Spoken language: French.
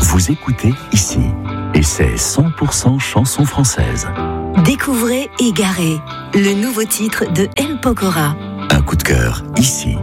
Vous écoutez ici, et c'est 100% chanson française. Découvrez Égaré, le nouveau titre de M. Pokora. Un coup de cœur ici.